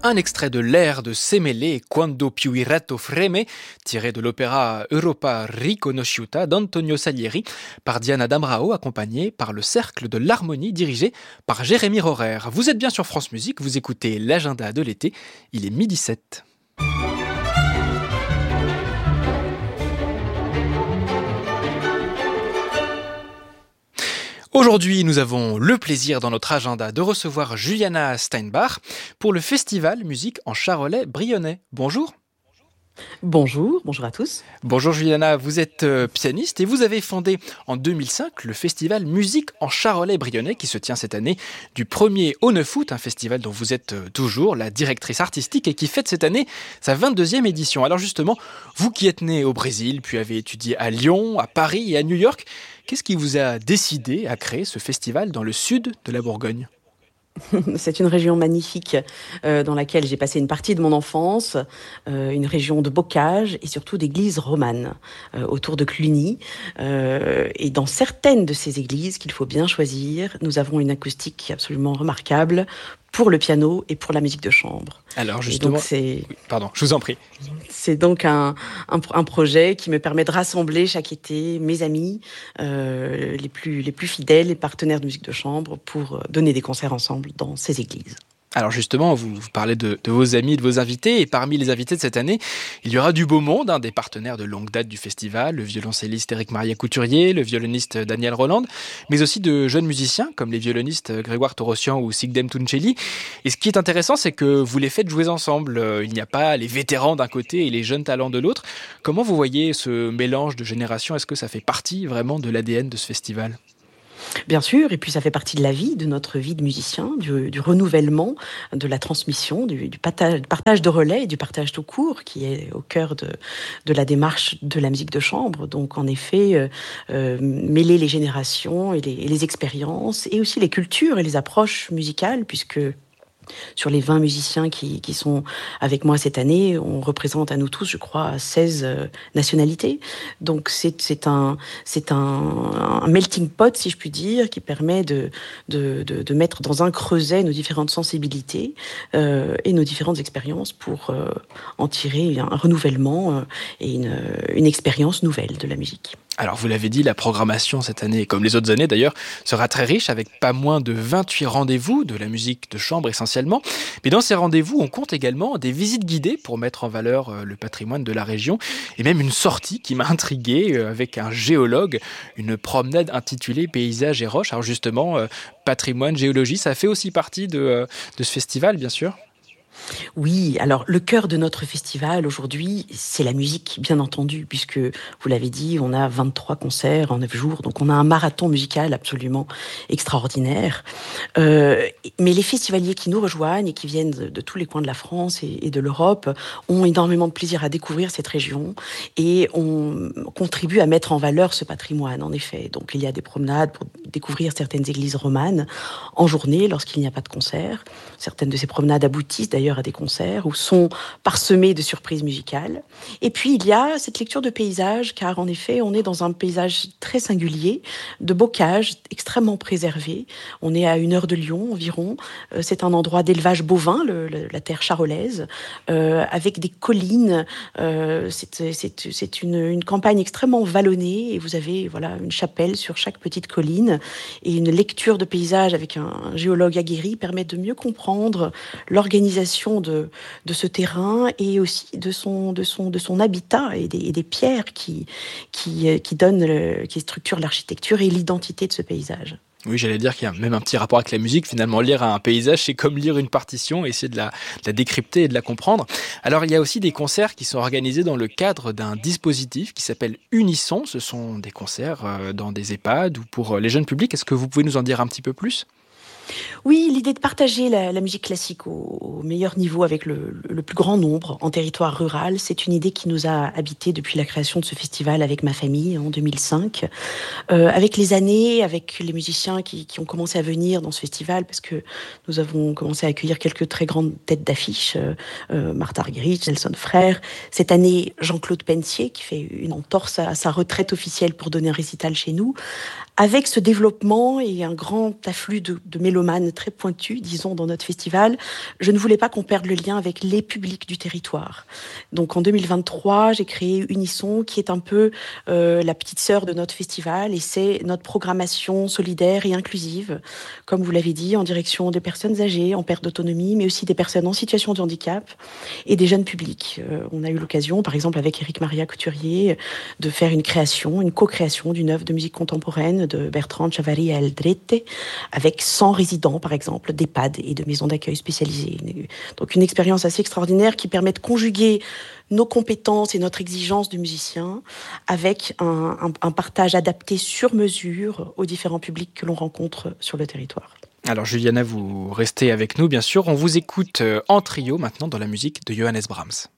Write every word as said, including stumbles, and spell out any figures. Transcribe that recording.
Un extrait de l'air de Semele, Quando più il retto freme, tiré de l'opéra Europa riconosciuta d'Antonio Salieri par Diana Damrao, accompagné par le Cercle de l'Harmonie dirigé par Jérémy Rorer. Vous êtes bien sur France Musique, vous écoutez l'agenda de l'été, il est midi sept. Aujourd'hui, nous avons le plaisir dans notre agenda de recevoir Juliana Steinbach pour le festival Musique en Charolais Brionnais. Bonjour. Bonjour, bonjour à tous. Bonjour Juliana, vous êtes euh, pianiste et vous avez fondé en deux mille cinq le festival Musique en Charolais Brionnais qui se tient cette année du premier au neuf août, un festival dont vous êtes euh, toujours la directrice artistique et qui fête cette année sa vingt-deuxième édition. Alors justement, vous qui êtes né au Brésil, puis avez étudié à Lyon, à Paris et à New York, qu'est-ce qui vous a décidé à créer ce festival dans le sud de la Bourgogne ? C'est une région magnifique euh, dans laquelle j'ai passé une partie de mon enfance, euh, une région de bocage et surtout d'églises romanes euh, autour de Cluny. Euh, et dans certaines de ces églises, qu'il faut bien choisir, nous avons une acoustique absolument remarquable pour le piano et pour la musique de chambre. Alors justement, donc c'est... Oui, pardon, je vous en prie. C'est donc un, un, un projet qui me permet de rassembler chaque été mes amis, euh, les plus, les plus fidèles, les partenaires de musique de chambre, pour donner des concerts ensemble dans ces églises. Alors justement, vous, vous parlez de, de vos amis, de vos invités, et parmi les invités de cette année, il y aura du beau monde, hein, des partenaires de longue date du festival, le violoncelliste Éric Maria Couturier, le violoniste Daniel Roland, mais aussi de jeunes musiciens comme les violonistes Grégoire Torossian ou Sigdem Tuncelli. Et ce qui est intéressant, c'est que vous les faites jouer ensemble. Il n'y a pas les vétérans d'un côté et les jeunes talents de l'autre. Comment vous voyez ce mélange de générations ? Est-ce que ça fait partie vraiment de l'A D N de ce festival ? Bien sûr, et puis ça fait partie de la vie, de notre vie de musicien, du, du renouvellement, de la transmission, du, du, partage, du partage de relais et du partage tout court qui est au cœur de, de la démarche de la musique de chambre. Donc en effet, euh, euh, mêler les générations et les, et les expériences et aussi les cultures et les approches musicales, puisque sur les vingt musiciens qui, qui sont avec moi cette année, on représente à nous tous, je crois, seize euh, nationalités. Donc c'est, c'est, un, c'est un, un melting pot, si je puis dire, qui permet de, de, de, de mettre dans un creuset nos différentes sensibilités euh, et nos différentes expériences pour euh, en tirer un renouvellement euh, et une, une expérience nouvelle de la musique. Alors vous l'avez dit, la programmation cette année, comme les autres années d'ailleurs, sera très riche avec pas moins de vingt-huit rendez-vous de la musique de chambre essentiellement. Mais dans ces rendez-vous, on compte également des visites guidées pour mettre en valeur le patrimoine de la région et même une sortie qui m'a intrigué avec un géologue, une promenade intitulée Paysages et roches. Alors justement, patrimoine, géologie, ça fait aussi partie de, de ce festival bien sûr. Oui, alors le cœur de notre festival aujourd'hui, c'est la musique, bien entendu, puisque, vous l'avez dit, on a vingt-trois concerts en neuf jours, donc on a un marathon musical absolument extraordinaire. Euh, mais les festivaliers qui nous rejoignent et qui viennent de, de tous les coins de la France et, et de l'Europe ont énormément de plaisir à découvrir cette région et on contribue à mettre en valeur ce patrimoine, en effet. Donc il y a des promenades pour découvrir certaines églises romanes en journée lorsqu'il n'y a pas de concert. Certaines de ces promenades aboutissent d'ailleurs à des concerts ou sont parsemés de surprises musicales. Et puis il y a cette lecture de paysage, car en effet on est dans un paysage très singulier, de bocage extrêmement préservé. On est à une heure de Lyon environ. Euh, c'est un endroit d'élevage bovin, le, le, la terre charolaise, euh, avec des collines. Euh, c'est c'est, c'est une, une campagne extrêmement vallonnée et vous avez voilà une chapelle sur chaque petite colline et une lecture de paysage avec un, un géologue aguerri permet de mieux comprendre l'organisation De, de ce terrain et aussi de son, de son, de son habitat et des, et des pierres qui, qui, qui, donnent le, qui structurent l'architecture et l'identité de ce paysage. Oui, j'allais dire qu'il y a même un petit rapport avec la musique. Finalement, lire un paysage, c'est comme lire une partition, essayer de la, de la décrypter et de la comprendre. Alors, il y a aussi des concerts qui sont organisés dans le cadre d'un dispositif qui s'appelle Unisson. Ce sont des concerts dans des EHPAD ou pour les jeunes publics. Est-ce que vous pouvez nous en dire un petit peu plus ? Oui, l'idée de partager la, la musique classique au, au meilleur niveau avec le, le, le plus grand nombre en territoire rural, c'est une idée qui nous a habité depuis la création de ce festival avec ma famille en deux mille cinq. Euh, avec les années, avec les musiciens qui, qui ont commencé à venir dans ce festival, parce que nous avons commencé à accueillir quelques très grandes têtes d'affiche, euh, euh, Martha Argerich, Nelson Frère. Cette année, Jean-Claude Pensier, qui fait une entorse à sa retraite officielle pour donner un récital chez nous, avec ce développement et un grand afflux de, de mélomanes très pointus, disons, dans notre festival, je ne voulais pas qu'on perde le lien avec les publics du territoire. Donc en deux mille vingt-trois, j'ai créé Unisson, qui est un peu euh, la petite sœur de notre festival, et c'est notre programmation solidaire et inclusive, comme vous l'avez dit, en direction des personnes âgées, en perte d'autonomie, mais aussi des personnes en situation de handicap et des jeunes publics. Euh, on a eu l'occasion, par exemple avec Éric Maria Couturier, de faire une création, une co-création d'une œuvre de musique contemporaine de Bertrand Chavarri Aldrete, avec cent résidents, par exemple, d'EHPAD et de maisons d'accueil spécialisées. Donc une expérience assez extraordinaire qui permet de conjuguer nos compétences et notre exigence de musicien avec un, un, un partage adapté sur mesure aux différents publics que l'on rencontre sur le territoire. Alors Juliana, vous restez avec nous bien sûr. On vous écoute en trio maintenant dans la musique de Johannes Brahms.